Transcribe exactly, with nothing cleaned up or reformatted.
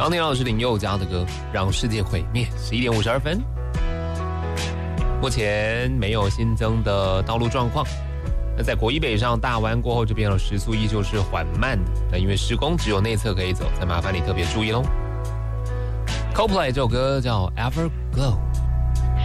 刚听到的是林宥嘉的歌《让世界毁灭》，十一点五十二分。目前没有新增的道路状况。那在国一北上大弯过后，这边的时速依旧是缓慢的，那因为施工只有内侧可以走，再麻烦你特别注意喽。Coldplay 这首歌叫《Everglow》。